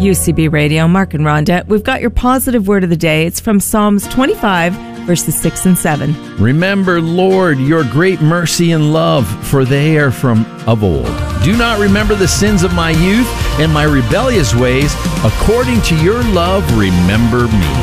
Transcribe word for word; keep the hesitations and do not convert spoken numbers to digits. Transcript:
U C B Radio, Mark and Rhonda. We've got your positive word of the day. It's from Psalms twenty-five, verses six and seven. Remember, Lord, your great mercy and love, for they are from of old. Do not remember the sins of my youth and my rebellious ways. According to your love, remember me.